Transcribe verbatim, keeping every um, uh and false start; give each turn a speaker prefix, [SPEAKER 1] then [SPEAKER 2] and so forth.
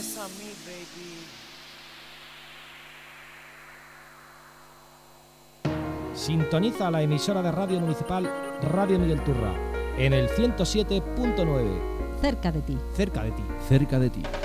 [SPEAKER 1] es a mí, baby.
[SPEAKER 2] Sintoniza la emisora de radio municipal Radio Miguel Turra en el ciento siete punto nueve.
[SPEAKER 3] Cerca de ti.
[SPEAKER 2] Cerca de ti.
[SPEAKER 4] Cerca de ti.